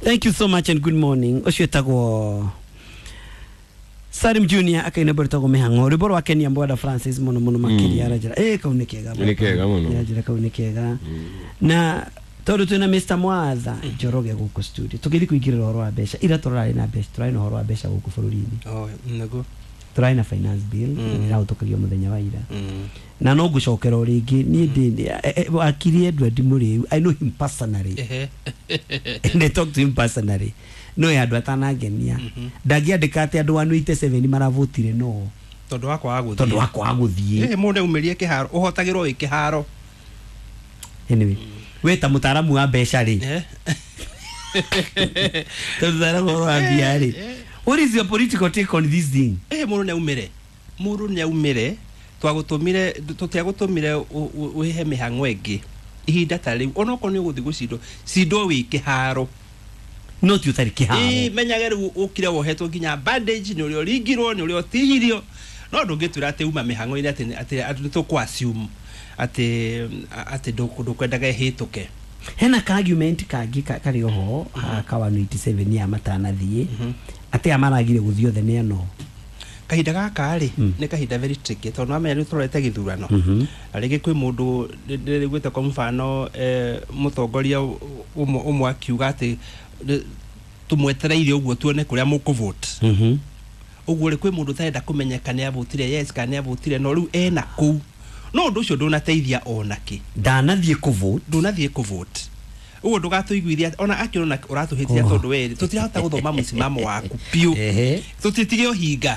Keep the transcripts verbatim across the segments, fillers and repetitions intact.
Thank you so much and good morning. Osho tago Sarim Junior akaina bortago mehango riboro wa Kenya Mbwada Francis mono mono makiri arajira eh kaunekega nekega mono arajira kaunekega na todo tuna Mister Mwaza Joroge guko studio tugiri kuigirira horo wa besha ira torari na besha turaina horo wa besha guko fururini oh nago turaina finance bill ni rautokirio muthenya wa ira na no gucokera ringi ni ndi akiri edwa ndimuri I know him personally and I talk to him personally no ya andũ atanangenia ndagiandĩka atĩ andũ one eighty-seven maravotire no tondu wakwa agũthie tondu wakwa agũthie eh mũndũ umerie kĩharo ũhotagĩrwo ĩ kĩharo anyway we ta mũtaramu wa mbeca ri eh tuzara wa biari what is your political take on this thing eh mũndũ nĩ umire mũndũ nĩ umire twagũtũmire tũtiagũtũmire ũhe mĩhang'o ĩngĩ ihinda ta rĩu onokorwo nĩ ũgũthiĩ gũcindwo cindwo wĩ kĩharo no ti utari kiharo eh menyage rĩu ũkire wohetwo nginya bandage nĩ ũrĩa ũringirwo nĩ ũrĩa ũtihirio no ndũngĩtwĩra atĩ uma mĩhang'o-inĩ atĩ atĩ atĩ tũkũ assume atĩ atĩ ndũkwendaga ĩhĩtũke hena ka argument kangi kari oho ka one eighty-seven ya matanathie atĩ amaragire gũthio the nĩ ano kahinda gaka rĩ nĩ kahinda very tricky tondũ amenya nĩ tũrorete gĩthurano arĩgĩ kwĩ mũndũ ndĩrĩgwĩte kwa mfano mũtongoria ũmwe akiuga atĩ tumwetereire uguo tuone kuria muku vote mhm uguo ri kwi mundu tarenda kumenyeka ni avotire yes kana avotire no riu ena ku no ndu ucio ndunateithia onaki ndanathie ku vote ndunathie ku vote uguo ndugatuiguithia ona akiona uratuhitia tondu we tutirahota guthoma musimamo waku piu tutitige hinga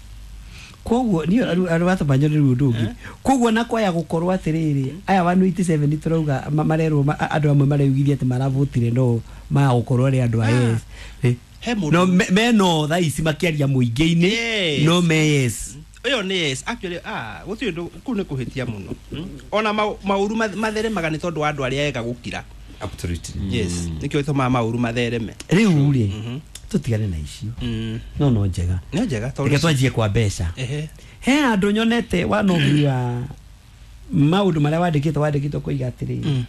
koguo ni aru watabanyo riu ndungi koguo nakoya gukorwa atiriri aya one eighty-seven turauga marerwo andu amwe mareugithia ati maravotire no ma gukorwo ri andu a yes no me no tha ici makiaria muingi-ini no me yes uyo ni yes actually ah guti ndu ku ni kuhitia muno ona mauru matheremaga ni tondu andu aria ega gukira absolutely yes nikio itoma mauru mathereme riu ri tutigane na icio no no njega no njega tondu twanjie kwa mbeca ehe he andu nyonete wanogia maundu maria wandikite wandikite kuiga atiri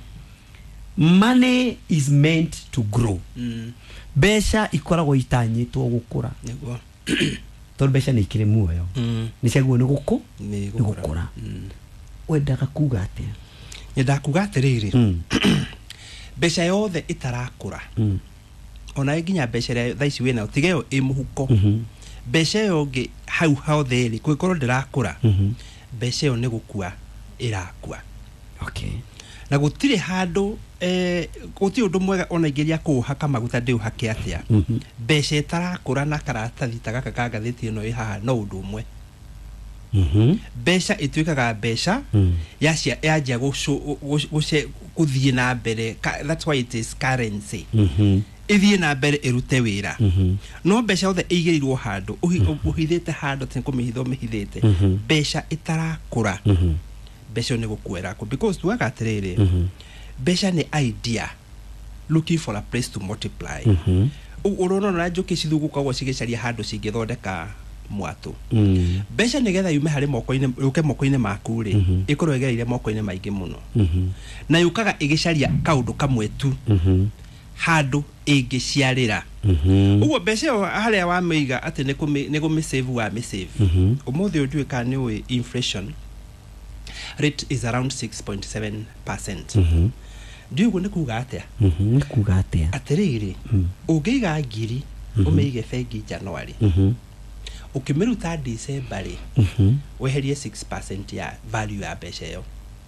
money is meant to grow mbeca ikoragwo itanyitwo gukura niguo tondu mbeca ni ikire muoyo ni ciaguo ni guku ni gukura wendaga kuga atia nyenda kuga atiriri mbeca yothe itarakura ona nginya mbeca ya thaici wena utigeyo i muhuko mbeca yonge hau hothe ri kwikorwo ndirakura mbeca yo ni gukua irakua okay na gutire handu eh gutire undu mwega ona ingiria kuhaka maguta ndi uhake atia mbeca itarakura na karatathi tagaka ka gatheti ino ihaha no undu umwe mhm mbeca ituikaga mbeca yacia yanjia guce kuthie na mbere that's why it is currency mhm ithie na mbere irute wira no mbeca othe igirirwo handu uhithite handu tene kumihitho mihithite mbeca itarakura mbeca ni gukwera ko because tuaga atiriri mbeca ni idea looking for a place to multiply urona na njuki cithugukagwo cigicaria handu cingithondeka mwatu mbeca nigetha yume hari moko-ini uke moko-ini maku ri ikorwo igereire moko-ini maingi muno na yukaga igicaria kaundu kamwe tu handu ingiciarira uguo mbeca yo haria wa miga ati ni kumi ni gumi save wa mi save umuthi undu ka ni we inflation rate is around six point seven percent mhm ndiugo ni kuga atia mhm ni kuga atia atiriri ungiga ngiri umeige bengi January mhm ukimiruta December ri mhm weherie six percent ya value ya mbeca yo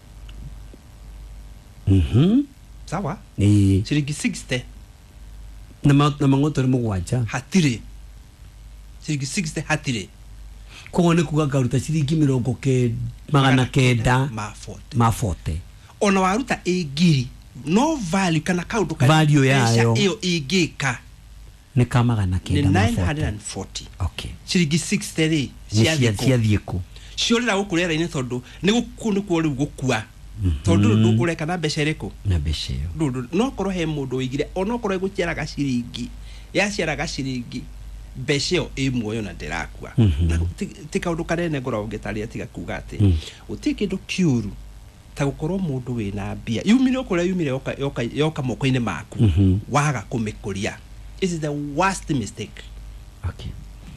mhm sawa ni ciringi sixty na na mangoto ni mugwanja hatire ciringi sixty hatire ko ne kuga garuta ciringi mirongo ke magana kenda ma forty ma forty ona waruta igiri no value kana kaundu kana value yayo iyo igika ni kama magana kenda ma nine forty okay ciringi sixty ri cia thieko ciorera gukurera ine tondu ni guku ni kuo riu gukua tondu ndukureka na mbeca iriku na mbeca yo ndu no korwo he mundu igire ona korwo guciara gaciringi yaciara gaciringi mbeca yo imwe yo na ndirakua na ti kaundu kanene ngoro ngitaria tiga kuga ati utikindu kiuru ta gukorwo mundu wina mbia yumire okuria yumire yoka yoka yoka moko-ini maku waga kumikuria is the worst mistake. Okay.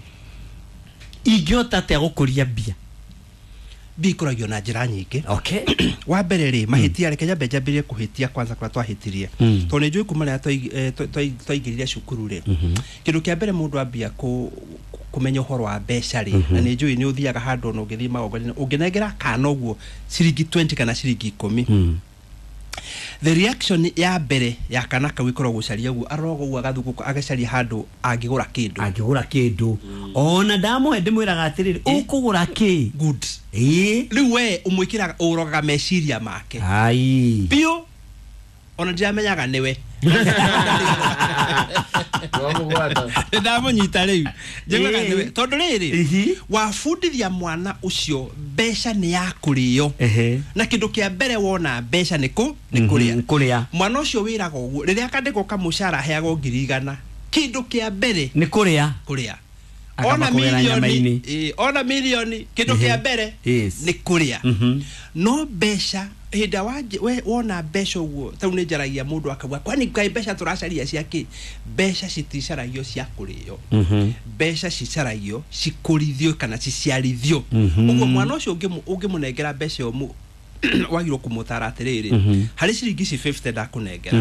Igiota te gukuria bia. Bikoragio na njira nyingi. Okay. Wa mbere ri mahitia reke nyambe njambire kuhitia kwanza kwa twahitirie. To ni njui kuma na twaingirire cukuru ri. Kindu kia mbere mundu ambia ku kumenya uhoro wa mbeca ri na ni njui ni uthiaga handu no ngithii magongoni unginengera kana uguo ciringi twenty kana ciringi ten. The reaction ya mbere ya kana ka wikoro gucaria uguo arogo uguo agathuku agacaria handu angigura kindu angigura kindu ona ndamo hende mwiraga atiriri ukugura ki good eh riu we umwikira urogaga meciria make ai bio ona ndamenyaga niwe ndamunyita riu njengaga niwe tondu riri wabundithia mwana ucio mbeca ni ya kurio na kindu kia mbere wona mbeca niku ni kuria kuria mwana ucio wiraga uguo riria kandiko kamucara heago ngiri igana kindu kia mbere ni kuria kuria ona milioni eh ona milioni kindu kia mbere ni kuria no mbeca hida waje we wona mbeca uguo tau ni njaragia mundu akagwa kwani kai mbeca turacaria ciake mbeca citicaragia cia kurio mbeca cicaragio cikurithio kana ciciarithio uguo mwana ucio ungimunengera mbeca omu wagiro kumutara atiriri hari ciringi fifty ndakunengera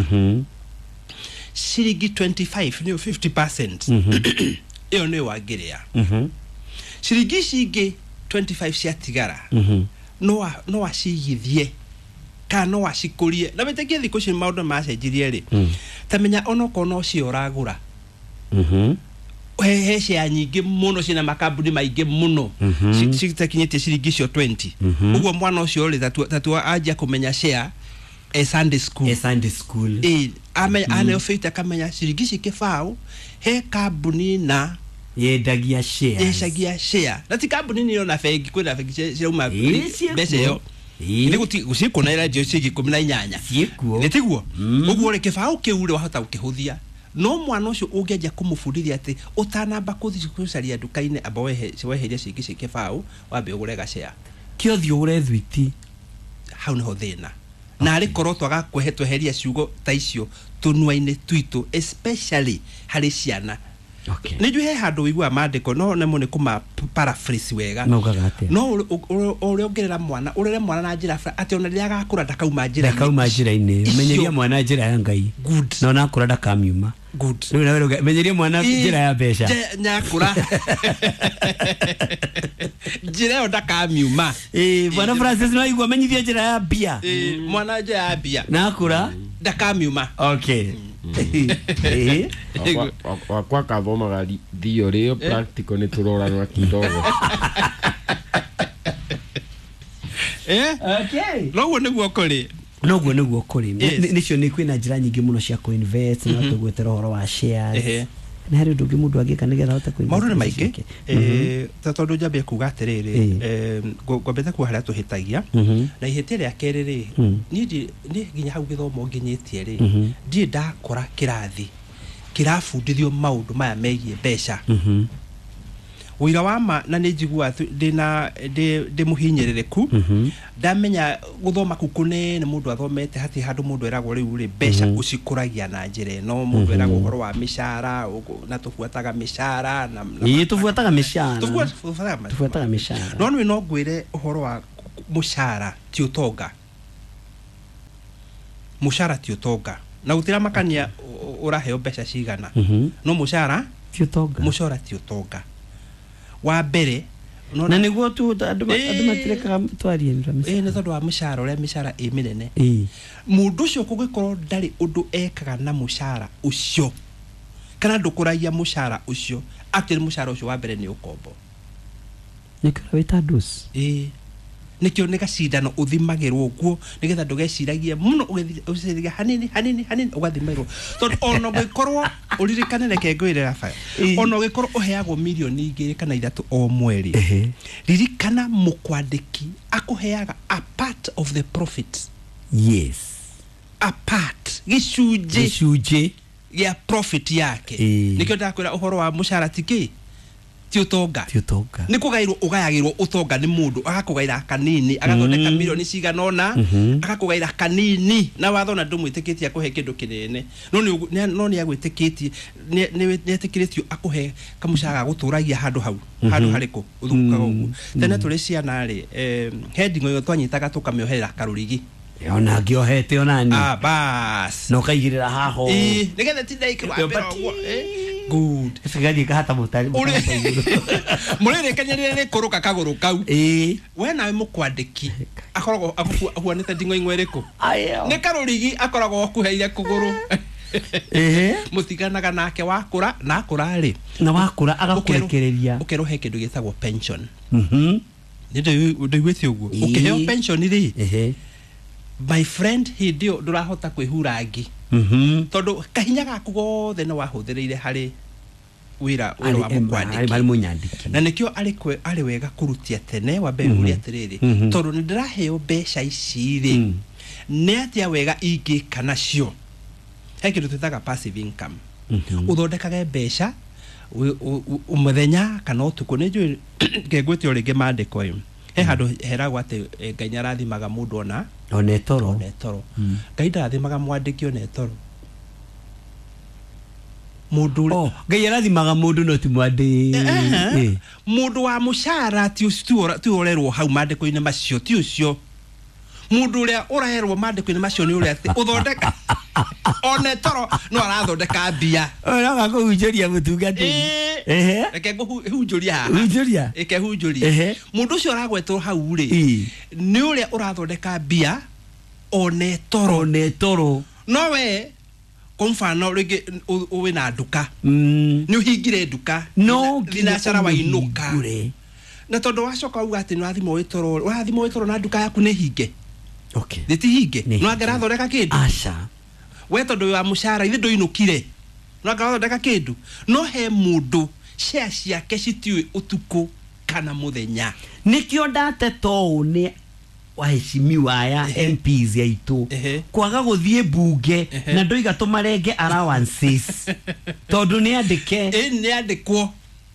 ciringi twenty-five ni fifty percent iyo ni wagiria ciringi cingi twenty-five cia tigara no no acigithie kana wacikurie na betekie thiku ci maundu macenjirie ri tamenya onoko no cio ragura mhm he cia nyingi muno cina makambuni maingi muno citakinyite ciringi cio twenty uguo mwana ucio ri tatu tatu ajia kumenya share a Sunday school a Sunday school eh ame ane kamenya ciringi cikibao he kambuni na yendagia shares yendagia share na ti kambuni ni ona fegi kwina fegi cirauma mbeca yo ni guti guciko na ira cigi kumi na inyanya ciikuo ni tiguo uguo reke fao kiure wahota ukihuthia no mwana ucio ungeja kumufundithia ati utanamba kuthi kucaria dukaine aba wehe weheria cigi cikibao wambe ugurega share kio thi ugure thwiti hau niho thina na ari korwo twaga kwehetweheria ciugo ta icio tunua-ine twitu especially hari ciana. Okay. Niju he handu wigua mandiko no nemo ni kuma paraphrase wega. No gagate. No uri ongerera mwana urere mwana na njira ati ona ria gakura ndakauma njira. Ndakauma njira-ine. Menyeria mwana njira ya Ngai. Good. No nakura ndakamiuma. Good. Riu na wewe menyeria mwana njira ya mbeca. Nyakura. Njira yo ndakamiuma. Eh bwana Francis no igua menyithia njira ya bia. Eh mwana njira ya bia. Nakura ndakamiuma. Okay. Eh wakwa kathomaga theory practical ni turorana kidogo. Eh okay no niguo kuri no guo niguo kuri nicio ni kwina njira nyingi muno cia ku invest na tugwetera horo wa shares na hari ndungi mundu agika nigetha hota ku maundu ni maingi eh tatondu njambia kuga atiriri eh ngobete ku haria tuhitagia na ihete ria keriri ni ni ginya hau githomo nginyitie ri ndi ndakora kirathi kirafundithio maundu maya megie mbeca wira wama na nijigua ndina ndi muhinyirireku ndamenya guthoma kukune ne mundu athomete hati handu mundu eragwo riu ri mbeca ucikuragia na njire no mundu eragwo horo wa mishara na tufuataga mishara na ii tufuataga mishara tufuataga tufuataga mishara no no no gwire horo wa mushara ti utonga mushara ti utonga na gutira makania uraheo mbeca cigana no mushara ti utonga mushara ti utonga wa mbere na niguo tu andu matireka twarie ndra eh na tondu wa mushara ule mishara e minene eh mundu ucio kugikorwo ndari undu ekaga na mushara ucio kana ndukuragia mushara ucio atiri mushara ucio wa mbere ni ukombo nikira wita dos eh nikio nega cindano uthimagirwo guo nigetha ndugeciragie muno ugeciragia hanini hanini hanini ugathimirwo tondu ono gikorwo uririkane reke ngwire rafa ono gikorwo uheagwo milioni igiri kana ithatu o mweri ririkana mukwandiki akuheaga a part of the profit. Yes, a part gicunje gicunje ya profit yake nikio ndakwira uhoro wa mushara tiki ti utonga ti utonga ni kugairwo ugayagirwo utonga ni mundu agakugaira kanini agathondeka mm. milioni cigana ona mm -hmm. agakugaira kanini na wathona ndumwitikitie akuhe kindu kinene no ni no ni agwitikitie ni ni etikiritio akuhe kamucaga guturagia handu hau mm -hmm. handu hariko uthukaga uguo mm. tene tuli ciana ri eh, heading yo twanyitaga tukamioherera karurigi ona ngiohete onani ah bas no kaigirira haho eh nigetha tindaike wambera uguo eh good efigadi kahata mutari murere kanyerere kuruka kaguru kau eh we nawe mukwandiki akoragwo ahuanite ndingo ingwereko ni karurigi akoragwo akuheire kuguru ehe mutiganaga nake wakura nakura ri na wakura agakurekereria ukerohe kindu gitagwo pension mhm ndio ndio wete uguo ukiheo pension ri ehe my friend hindio ndurahota kwihurangi mhm tondu kahinya gaku gothe no wahuthireire hari wira wira wa mukwandiki ari munyandiki na nikio ari kwe ari wega kurutia tene wa be uri atiriri tondu ndiraheo besha ici ri ne atia wega ingi kana cio hekiru tutaga passive income uthondekaga besha umuthenya kana utuku ni njui ngegwete uri ngimandiko yu he handu heragwo ati Ngai nyarathimaga mundu ona one toro one toro Ngai ndathimaga mwandiki one toro mundu oh Ngai nyarathimaga mundu no ti mwandi mundu wa mushara ti ucio ti urerwo hau mandiko-ini macio ti ucio mundu uria urerwo mandiko-ini macio ni uria ati uthondeka one toro no arathondeka mbia ora kuhunjuria mutungati ehe reke kuhunjuria haha hunjuria eke hunjuria mundu ucio aragwetwo hau ri ni uria urathondeka mbia one toro one toro no we kwa mfano rege uwe na duka mm ni uhingire duka no biashara wainuka na tondu wacoka uga ati nwathimo witoro wathimo witoro na duka yaku ne hinge okay thiti hinge no angera thondeka kindu aca we tondu wa mushara ithi nduinukire no angera thondeka kindu no he mundu share ciake citiwe utuku kana muthenya nikio ndate to ni waheshimiwa ya M Ps yaitu kwaga guthie bunge na ndoiga tumarenge allowances tondu ni andike eh ni andikwo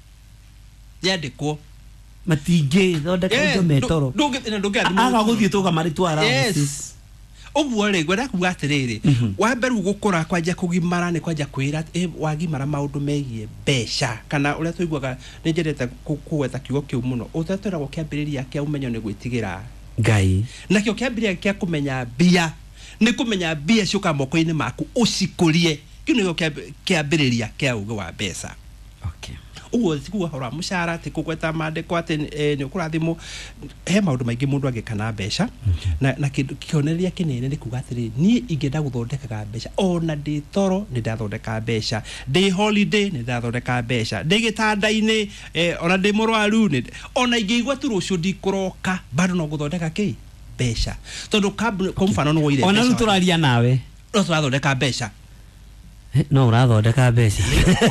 ni andikwo matinge thondeka ndo metoro nduge nduge aga guthie tuga maritwa allowances uguo ri gwenda kuga atiriri wamberu gukura kwanja kugimara ni kwanja kwira eh wagimara maundu megie besha kana uria tuiguaga ni njerete kuweta kiugo kiu muno utetera gukiambiriria kia umenyo ni gwitigira Ngai nakio kiambiria kia kumenya bia ni kumenya bia ciuka moko-ini maku ucikurie kiu ni kiambiriria kia ugo wa besa okay uguo tikuwa hora mushara tikugweta mandiko ati ni ukurathimo he maundu maingi mundu angikana besha na na kioneria kinene ni kuga atiri ni ingenda guthondekaga besha ona ndi toro ni ndathondeka besha ndi holiday ni ndathondeka besha ndi gitanda-ini ona ndi murwaru ni ona ingigwa tu rucio ndikuroka bado no guthondeka ki besha tondu kwa mfano no wire ona turaria nawe no turathondeka besha no urathondeka besha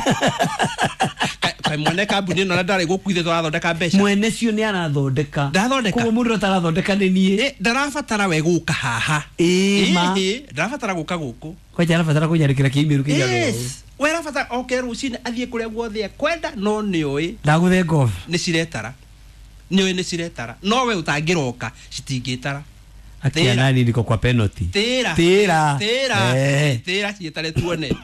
kai mwene kambuni no ndare gukuithe twathondeka besha mwene cio ni arathondeka ndathondeka ko mundu tarathondeka ni nie eh ndarafatara we guka haha eh ma ndarafatara guka guku kwa jara fatara kunyarikira kiimiru kinya yes we rafatara okay rucini athie kuria guothe kwenda no ni oi ndaguthe ngof ni ciretara ni oi ni ciretara no we utangiroka citingitara atia nani niko kwa penalty tira tira tira tira cietare tuone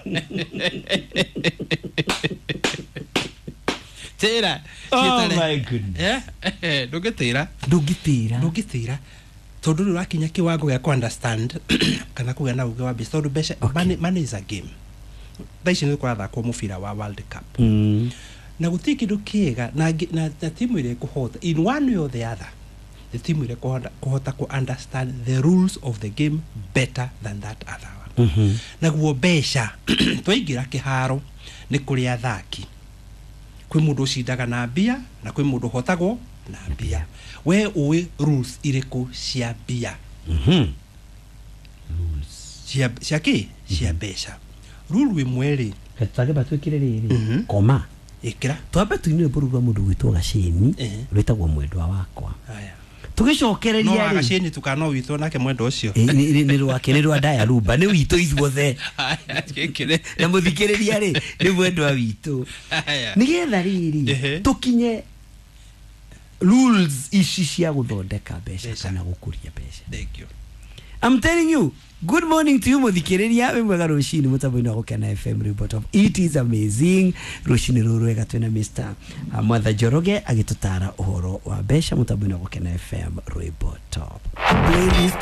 tira oh my goodness eh ndugitira ndugitira ndugitira tondu ri wakinya kiwango gya ku understand kana kuga na uge wa best tondu besha money is a game baishi ni kwa thako mufira wa World Cup mm na guti kindu kiega na na timu ile kuhota in one way or the other the team ile kuhota ku understand the rules of the game better than that other one mhm na guo besha twaingira kiharo ni kuri athaki kwi mundu cindaga na mbia na kwi mundu hotagwo na mbia we uwe rules iriku cia mbia mhm cia cia ki cia besha rule we mweri katage batwikire riri koma ikira twambe tuinire burugwa mundu gwitwo gacini rwitagwo mwendwa wakwa haya tugicokereria no agaceni tukano witå nake mwendo ucio ni rwake ni rwa Daya Rumba ni witå ithuothe na muthikiriria ri ni mwendwa witå nigetha riri tukinye rules ici cia guthondeka mbeca kana gukuria mbeca. Thank you. I'm telling you, good morning to you muthikiriria we mwega rucini mutambo-ini wa Gukena F M Report of it is amazing. Rucini ruru wega twina Mister Mwatha Njoroge agitutara uhoro wa mbeca mutambo-ini wa Gukena F M Report of playlist